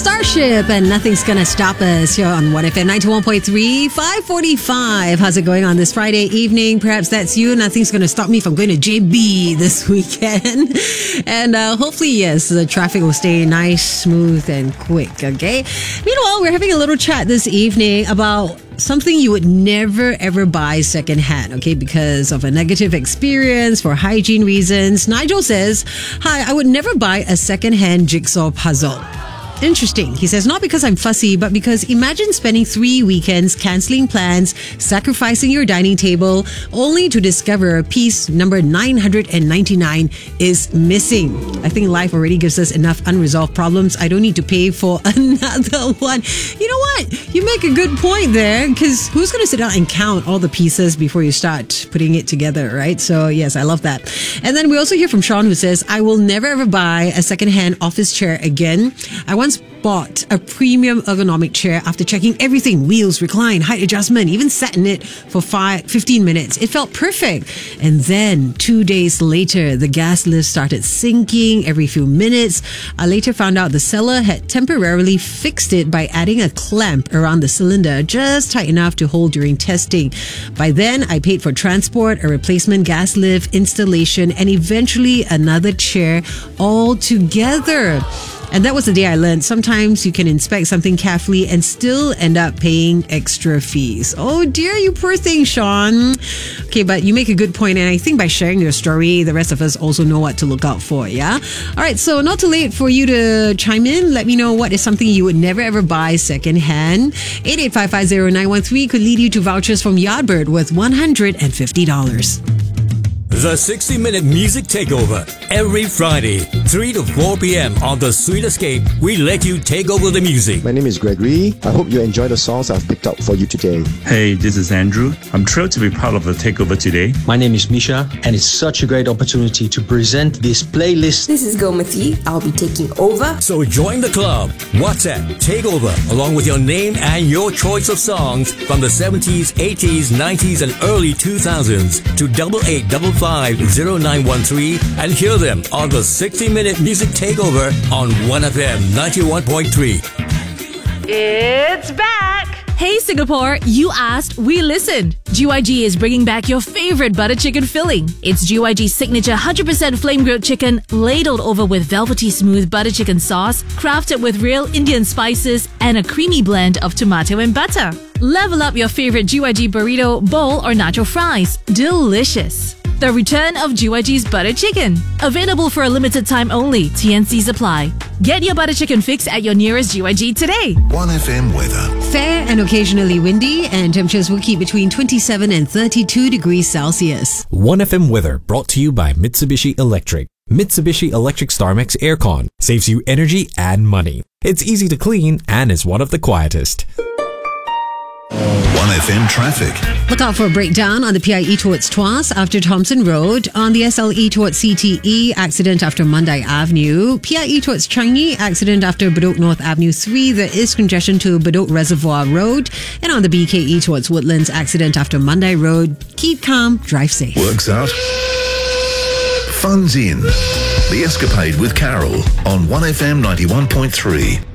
Starship and Nothing's Gonna Stop Us here on 1FM 91.3, 5:45. How's it going on this Friday evening? Perhaps that's you. Nothing's gonna stop me from going to JB this weekend. And hopefully, yes, the traffic will stay nice, smooth, and quick, okay? Meanwhile, we're having a little chat this evening about something you would never ever buy secondhand, okay, because of a negative experience, for hygiene reasons. Nigel says, hi, I would never buy a secondhand jigsaw puzzle. Interesting. He says, not because I'm fussy, but because imagine spending 3 weekends cancelling plans, sacrificing your dining table, only to discover piece number 999 is missing. I think life already gives us enough unresolved problems. I don't need to pay for another one. You know what? You make a good point there, because who's going to sit down and count all the pieces before you start putting it together, right? So yes, I love that. And then we also hear from Sean, who says, I will never ever buy a secondhand office chair again. I once bought a premium ergonomic chair after checking everything: wheels, recline, height adjustment, even sat in it for 15 minutes. It felt perfect. And then 2 days later, the gas lift started sinking every few minutes. I later found out the seller had temporarily fixed it by adding a clamp around the cylinder just tight enough to hold during testing. By then, I paid for transport, a replacement gas lift, installation, and eventually another chair all together. And that was the day I learned sometimes you can inspect something carefully and still end up paying extra fees. Oh dear, you poor thing, Sean. Okay, but you make a good point, and I think by sharing your story, the rest of us also know what to look out for, yeah? All right, so not too late for you to chime in. Let me know what is something you would never ever buy secondhand. 88550913 could lead you to vouchers from Yardbird worth $150. The 60-minute music takeover. Every Friday, 3 to 4 p.m. on The Sweet Escape, we let you take over the music. My name is Gregory. I hope you enjoy the songs I've picked up for you today. Hey, this is Andrew. I'm thrilled to be part of the takeover today. My name is Misha, and it's such a great opportunity to present this playlist. This is Gomati. I'll be taking over. So join the club. WhatsApp Takeover along with your name and your choice of songs from the 70s, 80s, 90s, and early 2000s to 88550913 and hear them on the 60-minute music takeover on 1FM 91.3. It's back! Hey Singapore, you asked, we listened. GYG is bringing back your favorite butter chicken filling. It's GYG's signature 100% flame-grilled chicken, ladled over with velvety smooth butter chicken sauce, crafted with real Indian spices, and a creamy blend of tomato and butter. Level up your favorite GYG burrito, bowl, or nacho fries. Delicious. The return of GYG's butter chicken. Available for a limited time only. TNCs apply. Get your butter chicken fix at your nearest GYG today. 1FM weather. Fair and occasionally windy, and temperatures will keep between 27 and 32 degrees Celsius. 1FM weather brought to you by Mitsubishi Electric. Mitsubishi Electric StarMax Aircon saves you energy and money. It's easy to clean and is one of the quietest. 1FM traffic. Look out for a breakdown on the PIE towards Tuas after Thompson Road. On the SLE towards CTE, accident after Mandai Avenue. PIE towards Changi, accident after Bedok North Avenue 3. There is congestion to Bedok Reservoir Road. And on the BKE towards Woodlands, accident after Mandai Road. Keep calm, drive safe. Works out. Funds in. The Escapade with Carol on 1FM 91.3.